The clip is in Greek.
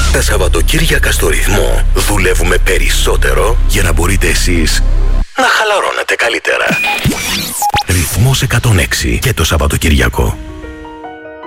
Τα Σαββατοκύριακα στο Ρυθμό δουλεύουμε περισσότερο για να μπορείτε εσείς να χαλαρώνετε καλύτερα. Ρυθμός 106 και το Σαββατοκύριακο.